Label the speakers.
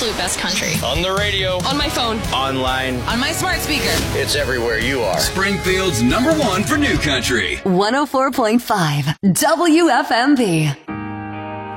Speaker 1: absolute best country.
Speaker 2: On the radio.
Speaker 1: On my phone.
Speaker 2: Online.
Speaker 1: On my smart speaker.
Speaker 2: It's everywhere you are.
Speaker 3: Springfield's #1 for new country.
Speaker 4: 104.5 WFMB.